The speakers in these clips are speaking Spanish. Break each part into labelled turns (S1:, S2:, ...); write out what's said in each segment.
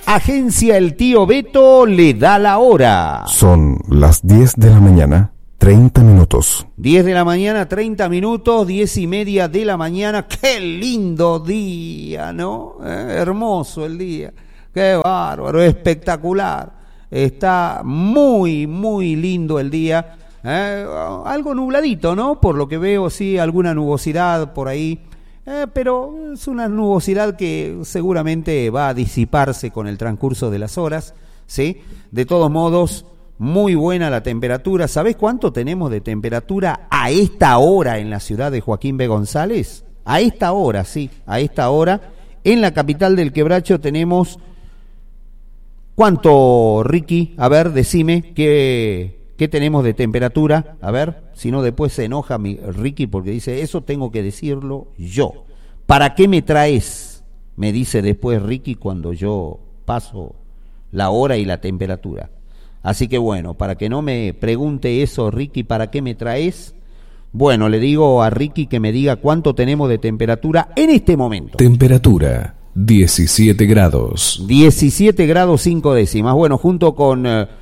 S1: Agencia El Tío Beto le da la hora.
S2: Son las 10 de la mañana, 30 minutos.
S1: 10 de la mañana, 30 minutos, 10:30 de la mañana. ¡Qué lindo día!, ¿no? Hermoso el día. ¡Qué bárbaro! Espectacular. Está muy, muy lindo el día. Algo nubladito, ¿no? Por lo que veo, sí, alguna nubosidad por ahí. Pero es una nubosidad que seguramente va a disiparse con el transcurso de las horas, ¿sí? De todos modos, muy buena la temperatura. ¿Sabés cuánto tenemos de temperatura a esta hora en la ciudad de Joaquín B. González? A esta hora, sí, a esta hora. En la capital del Quebracho tenemos... ¿Cuánto, Ricky? A ver, decime, ¿qué tenemos de temperatura? A ver, si no después se enoja mi Ricky porque dice, eso tengo que decirlo yo. ¿Para qué me traes? Me dice después Ricky cuando yo paso la hora y la temperatura. Así que bueno, para que no me pregunte eso, Ricky, ¿para qué me traes? Bueno, le digo a Ricky que me diga cuánto tenemos de temperatura en este momento.
S2: Temperatura 17 grados.
S1: 17 grados 5 décimas. Bueno, junto con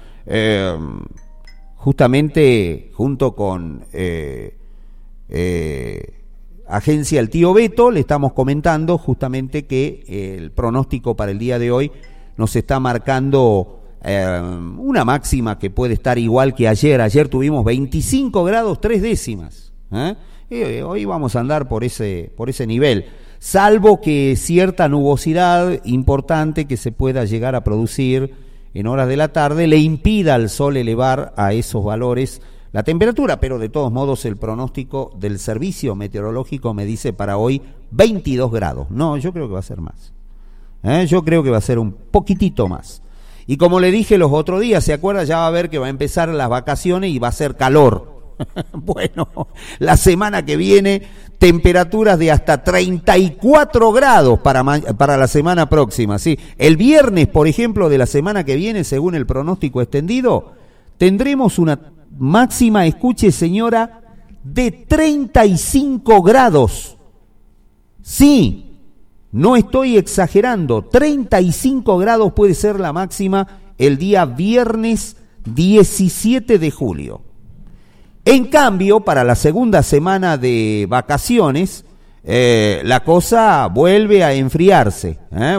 S1: Agencia El Tío Beto, le estamos comentando justamente que el pronóstico para el día de hoy nos está marcando una máxima que puede estar igual que ayer. Ayer tuvimos 25 grados 3 décimas. Y hoy vamos a andar por ese nivel, salvo que cierta nubosidad importante que se pueda llegar a producir en horas de la tarde le impida al sol elevar a esos valores la temperatura, pero de todos modos el pronóstico del servicio meteorológico me dice para hoy 22 grados. No, yo creo que va a ser más. Yo creo que va a ser un poquitito más. Y como le dije los otros días, ¿se acuerda? Ya va a ver que va a empezar las vacaciones y va a ser calor. Bueno, la semana que viene temperaturas de hasta 34 grados para la semana próxima, ¿sí? El viernes, por ejemplo, de la semana que viene, según el pronóstico extendido, tendremos una máxima, escuche señora, de 35 grados. Sí, no estoy exagerando, 35 grados puede ser la máxima el día viernes 17 de julio. En cambio, para la segunda semana de vacaciones, la cosa vuelve a enfriarse,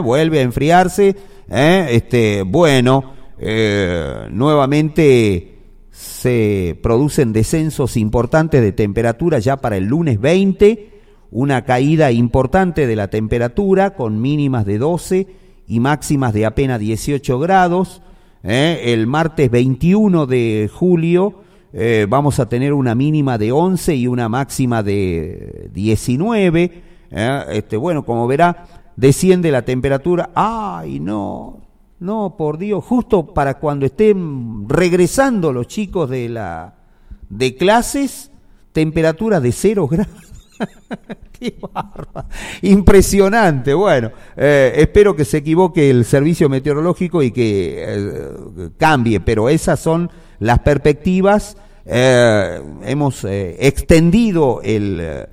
S1: nuevamente se producen descensos importantes de temperatura ya para el lunes 20, una caída importante de la temperatura con mínimas de 12 y máximas de apenas 18 grados. El martes 21 de julio vamos a tener una mínima de 11 y una máxima de 19. Bueno, como verá, desciende la temperatura. ¡Ay, no! No, por Dios, justo para cuando estén regresando los chicos de clases, temperatura de 0 grados. ¡Qué bárbaro! Impresionante. Bueno, espero que se equivoque el servicio meteorológico y que cambie, pero esas son las perspectivas. Hemos extendido el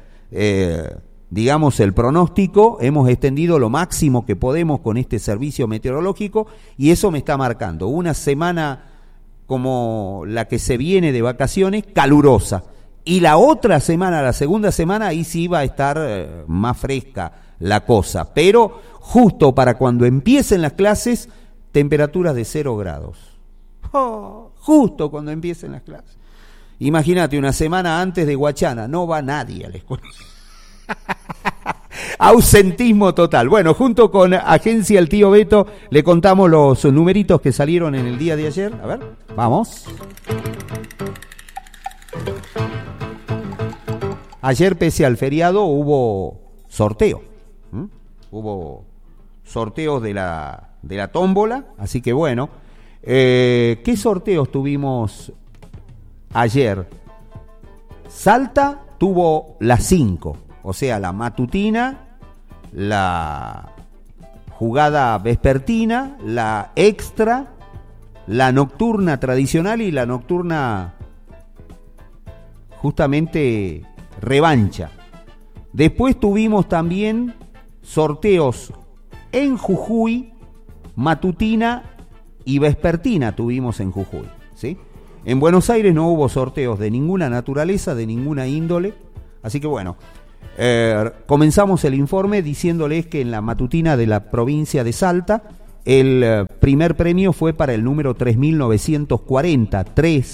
S1: pronóstico, hemos extendido lo máximo que podemos con este servicio meteorológico y eso me está marcando una semana como la que se viene de vacaciones, calurosa. Y la otra semana, la segunda semana, ahí sí va a estar más fresca la cosa. Pero justo para cuando empiecen las clases, temperaturas de 0 grados. Justo cuando empiecen las clases. Imagínate, una semana antes de Guachana, no va nadie a la escuela. Ausentismo total. Bueno, junto con Agencia El Tío Beto, le contamos los numeritos que salieron en el día de ayer. A ver, vamos. Ayer, pese al feriado, hubo sorteo. Hubo sorteos de la tómbola, así que bueno. ¿Qué sorteos tuvimos ayer? Salta tuvo las 5, o sea, la matutina, la jugada vespertina, la extra, la nocturna tradicional y la nocturna justamente revancha. Después tuvimos también sorteos en Jujuy matutina y vespertina tuvimos en Jujuy, ¿sí? En Buenos Aires no hubo sorteos de ninguna naturaleza, de ninguna índole, así que bueno, comenzamos el informe diciéndoles que en la matutina de la provincia de Salta, el primer premio fue para el número 3940,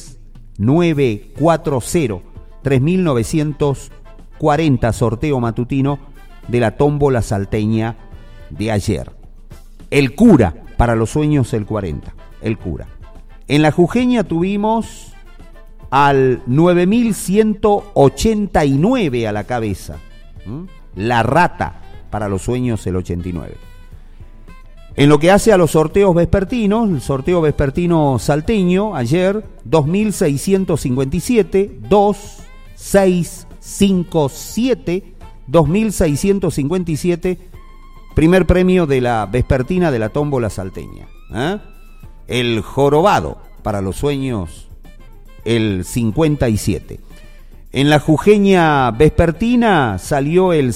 S1: 3940, sorteo matutino de la tómbola salteña de ayer. El cura, para los sueños el 40, el cura. En la jujeña tuvimos al 9189 a la cabeza. La rata, para los sueños el 89. En lo que hace a los sorteos vespertinos, el sorteo vespertino salteño, ayer, 2657, 2657, 2657, primer premio de la vespertina de la tómbola salteña. El jorobado, para los sueños, el 57. En la jujeña vespertina salió el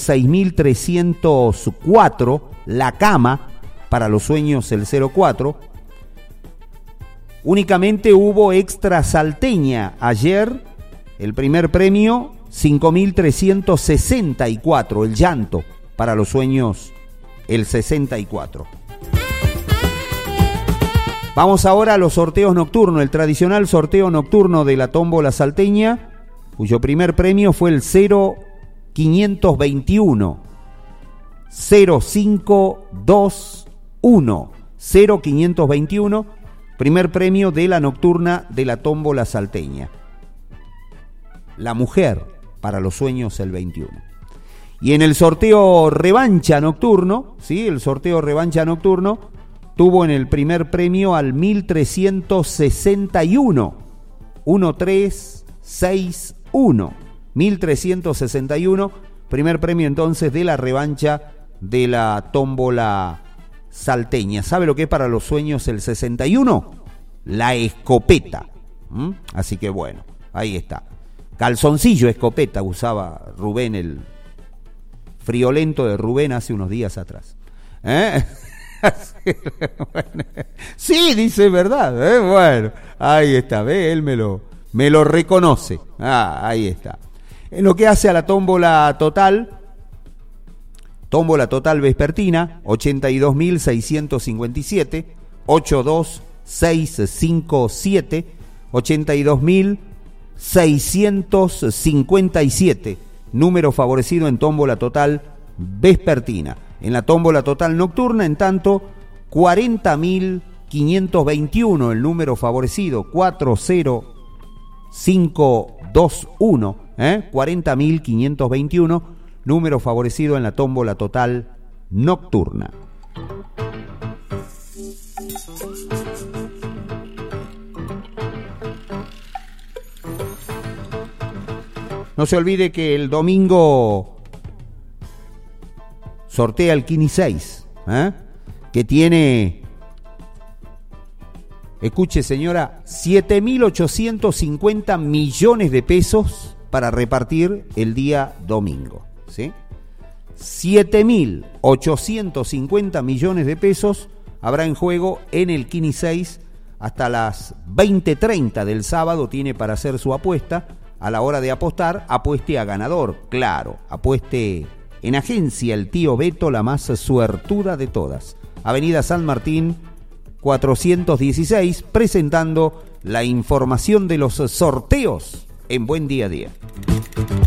S1: 6304, la cama, para los sueños el 04. Únicamente hubo extra salteña ayer, el primer premio 5364, el llanto, para los sueños el 64. Vamos ahora a los sorteos nocturnos, el tradicional sorteo nocturno de la tómbola salteña, cuyo primer premio fue el 0521, 0521, 0521, primer premio de la nocturna de la tómbola salteña. La mujer, para los sueños el 21. Y en el sorteo revancha nocturno, ¿sí? El sorteo revancha nocturno tuvo en el primer premio al 1361, 1361, 1361, primer premio entonces de la revancha de la tómbola salteña. ¿Sabe lo que es para los sueños el 61? La escopeta. Así que bueno, ahí está. Calzoncillo escopeta usaba Rubén, el friolento de Rubén, hace unos días atrás. Sí, dice verdad. Bueno, ahí está, ve, él me lo reconoce. Ahí está. En lo que hace a la tómbola total vespertina, 82.657, 82657, 82.657, número favorecido en tómbola total vespertina. En la tómbola total nocturna, en tanto, 40.521, el número favorecido, 40521, 40.521, número favorecido en la tómbola total nocturna. No se olvide que el domingo sortea el Kini 6, que tiene, escuche señora, 7.850 millones de pesos para repartir el día domingo, ¿sí? 7.850 millones de pesos habrá en juego en el Kini 6 hasta las 20:30 del sábado. Tiene para hacer su apuesta. A la hora de apostar, apueste a ganador, claro, apueste en Agencia El Tío Beto, la más suertuda de todas. Avenida San Martín, 416, presentando la información de los sorteos en Buen Día a Día.